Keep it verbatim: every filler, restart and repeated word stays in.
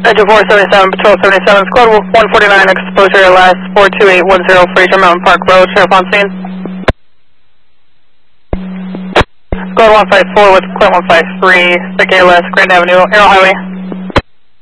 Engine four seventy-seven, Patrol seventy-seven, Squad one forty-nine, exposure last four two eight one zero, Fraser Mountain Park Road, Sheriff on scene. Squad one five four with Clint one five three, Stick A L S, Grand Avenue, Arrow Highway.